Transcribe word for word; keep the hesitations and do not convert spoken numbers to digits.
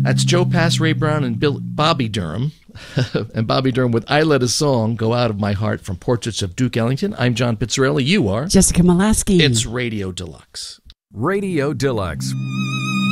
That's Joe Pass, Ray Brown, and Bill, Bobby Durham. And Bobby Durham with I Let a Song Go Out of My Heart from Portraits of Duke Ellington. I'm John Pizzarelli. You are? Jessica Molaski. It's Radio Deluxe. Radio Deluxe.